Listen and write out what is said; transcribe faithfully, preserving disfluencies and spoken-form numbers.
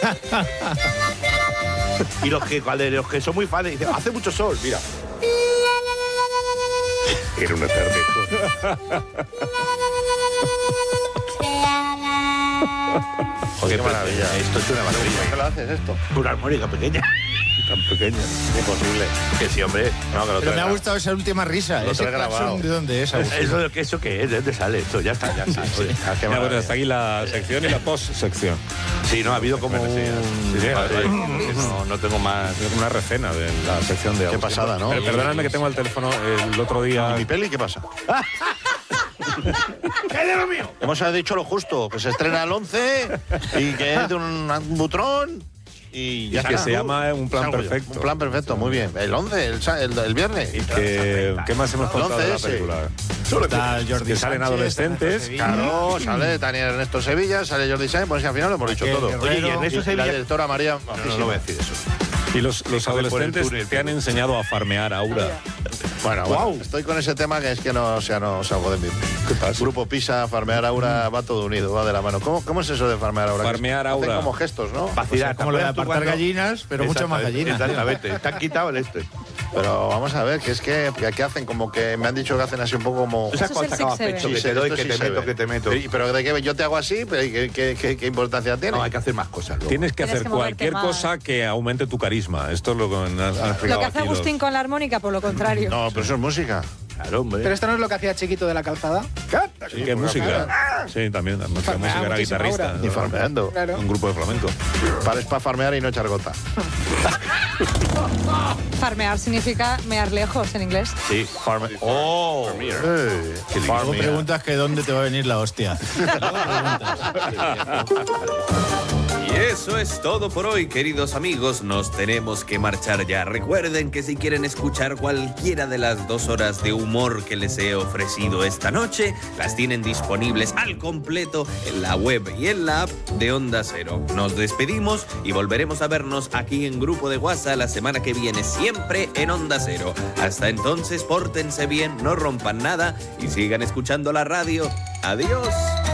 Y los que, los que son muy fans dicen, hace mucho sol, mira. Era un eterno. Joder, qué maravilla. Esto es una maravilla. ¿Por qué lo haces esto? Una armónica pequeña. Tan pequeña. Imposible. Que sí, hombre. No, que lo Pero me ha traiga. gustado esa última risa. Lo Ese trae grabado. claxon, ¿de dónde es? Agustín? ¿Eso de qué, eso qué es? ¿De dónde sale esto? Ya está, ya está. Sí, sí. Ah, qué Ya, bueno, maravilla. hasta aquí la sección y la post-sección. Sí, no, ha habido como un... Sí, sí, Vale, sí. no, no tengo más... Es una recena de la sección de Qué Agustín. pasada, ¿no? Pero perdóname que tengo el teléfono el otro día. ¿Y mi peli qué pasa? ¿Qué hay de lo mío? Hemos dicho lo justo, que se estrena el once y que es de un, un butrón y ya que está. se llama Un Plan Salgo yo. Perfecto. Un plan perfecto, muy bien. El once, el, sa- el, el viernes. Que, ¿Qué más hemos contado de la once ese. película? Está Jordi Que salen Sánchez, adolescentes. Ernesto Sevilla. Claro, sale Daniel Ernesto Sevilla, sale Jordi Sáenz, pues al final lo hemos dicho Raquel todo. Guerrero. Oye, y Ernesto Y la Sevilla... directora María... No, no, no voy a decir eso. Y los, los Déjame por el adolescentes túnel. te han enseñado a farmear, Aura. Bueno, bueno, estoy con ese tema que es que no, o sea, no salgo de mí. ¿Qué pasa? Grupo Pisa, farmear aura, va todo unido, va de la mano. ¿Cómo, cómo es eso de farmear aura? Farmear Hacen aura. como gestos, ¿no? Vacilar, Como lo de ¿te acuerdas tú apartar cuando- gallinas, pero mucho más Exactamente, gallinas. Exactamente, te han quitado el este. Pero vamos a ver, que es que, que hacen como que me han dicho que hacen así un poco como... ¿Tú sabes Eso es cuando el sacabas six pecho? seven. Que Sí, te doy, esto que sí te se meto, ve. que te meto. Pero, pero de que yo te hago así, pero ¿qué, qué, qué, qué importancia tiene? No, hay que hacer más cosas luego. Tienes que Tienes hacer que moverte cualquier más. cosa que aumente tu carisma. Esto es lo que han, han explicado Lo que hace aquí los- Agustín con la armónica, por lo contrario. No, pero eso es música. Claro, hombre. Pero esto no es lo que hacía Chiquito de la Calzada. Sí, ¿qué música? Sí, también. La música, Farmeaba era muchísimo guitarrista. ahora. Ni farmeando. Claro. Un grupo de flamenco. Para es para farmear y no echar gota. Farmear significa mear lejos en inglés. Sí, farme. ¡Oh! Eh, Luego farmear. preguntas que dónde te va a venir la hostia. Luego preguntas. Y eso es todo por hoy, queridos amigos. Nos tenemos que marchar ya. Recuerden que si quieren escuchar cualquiera de las dos horas de humor que les he ofrecido esta noche, las tienen disponibles al completo en la web y en la app de Onda Cero. Nos despedimos y volveremos a vernos aquí en Grupo de WhatsApp la semana que viene, siempre en Onda Cero. Hasta entonces, pórtense bien, no rompan nada y sigan escuchando la radio. Adiós.